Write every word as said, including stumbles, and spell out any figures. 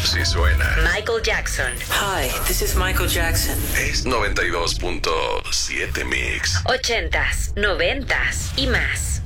Si suena. Michael Jackson. Hi, this is Michael Jackson. Es noventa y dos punto siete Mix. Ochentas, noventas y más.